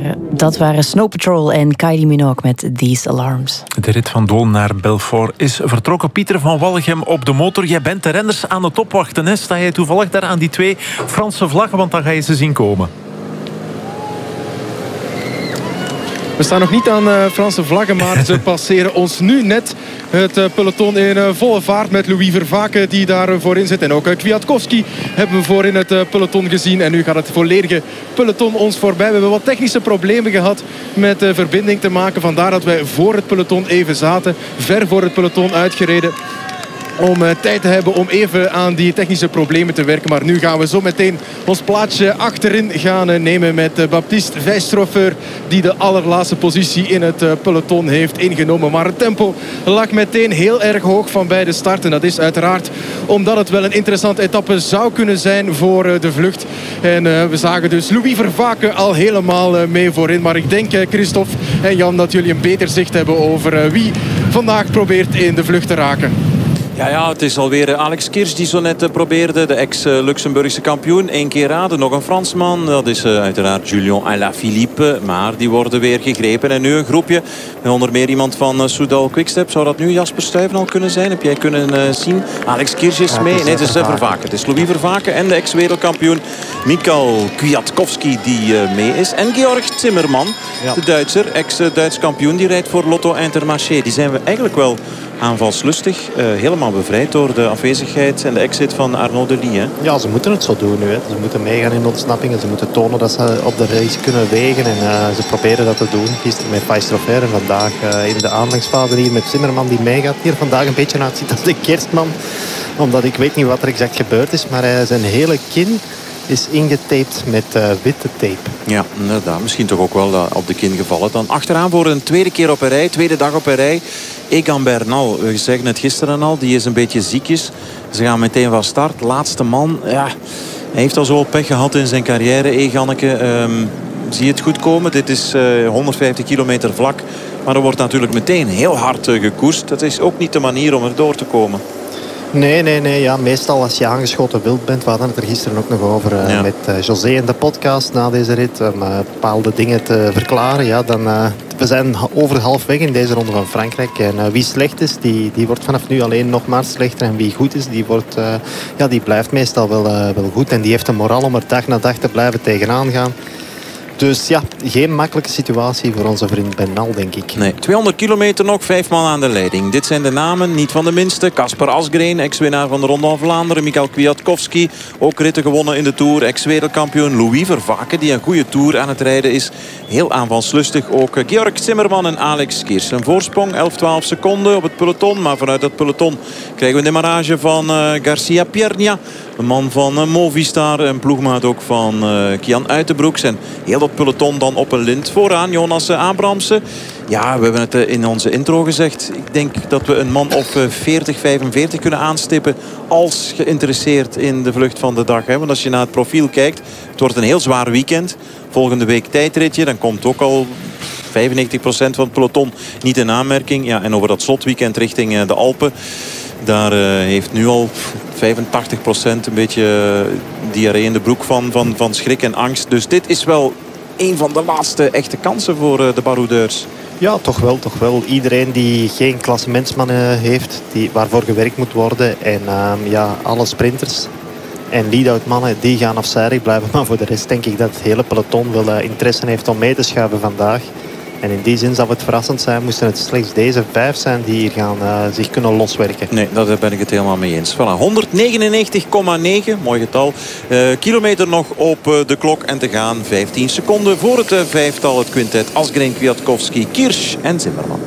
Dat waren Snow Patrol en Kylie Minogue met These Alarms. De rit van Doel naar Belfort is vertrokken. Pieter van Wallegem op de motor. Jij bent de renners aan het opwachten. Hè? Sta jij toevallig daar aan die 2 Franse vlaggen? Want dan ga je ze zien komen. We staan nog niet aan Franse vlaggen, maar ze passeren ons nu net. Het peloton in volle vaart met Louis Vervaeke die daar voorin zit. En ook Kwiatkowski hebben we voorin het peloton gezien. En nu gaat het volledige peloton ons voorbij. We hebben wat technische problemen gehad met verbinding te maken. Vandaar dat wij voor het peloton even zaten. Ver voor het peloton uitgereden. Om tijd te hebben om even aan die technische problemen te werken. Maar nu gaan we zo meteen ons plaatsje achterin gaan nemen met Baptiste Vijstroffeur, die de allerlaatste positie in het peloton heeft ingenomen. Maar het tempo lag meteen heel erg hoog van bij de start. En dat is uiteraard omdat het wel een interessante etappe zou kunnen zijn voor de vlucht. En we zagen dus Louis Vervaeke al helemaal mee voorin. Maar ik denk, Christophe en Jan, dat jullie een beter zicht hebben over wie vandaag probeert in de vlucht te raken. Ja, het is alweer Alex Kirch die zo net probeerde. De ex-Luxemburgse kampioen. 1 keer raden, nog een Fransman. Dat is uiteraard Julien Alaphilippe. Maar die worden weer gegrepen. En nu een groepje. Met onder meer iemand van Soudal Quickstep. Zou dat nu Jasper Stuyven al kunnen zijn? Heb jij kunnen zien? Alex Kirch is mee. Nee, het is Vervaeke. Het is Louis Vervaeke en de ex-wereldkampioen Mikhail Kwiatkowski die mee is. En Georg Zimmerman, de Duitser. Ex-Duits kampioen. Die rijdt voor Lotto Intermarché. Die zijn we eigenlijk wel aanvalslustig. Helemaal bevrijd door de afwezigheid en de exit van Arnaud Delis. Hè? Ja, ze moeten het zo doen nu. Hè. Ze moeten meegaan in de ontsnappingen. Ze moeten tonen dat ze op de race kunnen wegen. En ze proberen dat te doen. Gisteren met Vijstroffeur en vandaag in de aanvangsfase hier met Zimmerman die meegaat. Hier vandaag een beetje uitziet als de kerstman. Omdat ik weet niet wat er exact gebeurd is. Maar zijn hele kin is ingetaped met witte tape. Ja, inderdaad. Misschien toch ook wel op de kin gevallen. Dan achteraan voor een tweede keer op een rij. Tweede dag op een rij. Egan Bernal, we zeggen het gisteren al. Die is een beetje ziekjes. Ze gaan meteen van start. Laatste man. Ja, hij heeft al zo pech gehad in zijn carrière. Eganneke, zie je het goed komen? Dit is 150 kilometer vlak. Maar er wordt natuurlijk meteen heel hard gekoerst. Dat is ook niet de manier om er door te komen. Nee. Ja, meestal als je aangeschoten wild bent. We hadden het er gisteren ook nog over met José in de podcast na deze rit. Om bepaalde dingen te verklaren. Ja, we zijn over halfweg in deze ronde van Frankrijk. En wie slecht is, die wordt vanaf nu alleen nog maar slechter. En wie goed is, die blijft meestal wel goed. En die heeft een moraal om er dag na dag te blijven tegenaan gaan. Dus ja, geen makkelijke situatie voor onze vriend Bernal, denk ik. Nee, 200 kilometer nog, 5 man aan de leiding. Dit zijn de namen, niet van de minste. Kasper Asgreen, ex-winnaar van de Ronde van Vlaanderen. Mikhail Kwiatkowski, ook ritten gewonnen in de Tour. Ex-wereldkampioen Louis Vervaeke, die een goede Tour aan het rijden is. Heel aanvalslustig ook Georg Zimmerman en Alex Kirch. Een voorsprong, 11-12 seconden op het peloton. Maar vanuit dat peloton krijgen we een demarrage van Garcia Piernia. Een man van Movistar, een ploegmaat ook van Kian Uitenbroeks. En heel dat peloton dan op een lint. Vooraan Jonas Abramsen. Ja, we hebben het in onze intro gezegd. Ik denk dat we een man of 40, 45 kunnen aanstippen als geïnteresseerd in de vlucht van de dag. Hè? Want als je naar het profiel kijkt, het wordt een heel zwaar weekend. Volgende week tijdritje, dan komt ook al 95% van het peloton niet in aanmerking. Ja, en over dat slotweekend richting de Alpen. Daar heeft nu al 85% een beetje diarree in de broek van schrik en angst. Dus dit is wel een van de laatste echte kansen voor de baroudeurs. Ja, toch wel. Iedereen die geen klassementsman heeft, waarvoor gewerkt moet worden. En alle sprinters en lead-out mannen, die gaan afzijdig blijven. Maar voor de rest denk ik dat het hele peloton wel interesse heeft om mee te schuiven vandaag. En in die zin zou het verrassend zijn, moesten het slechts deze 5 zijn die hier gaan zich kunnen loswerken. Nee, daar ben ik het helemaal mee eens. Voilà, 199,9, mooi getal. Kilometer nog op de klok en te gaan. 15 seconden voor het vijftal, het quintet. Asgreen, Kwiatkowski, Kirch en Zimmerman.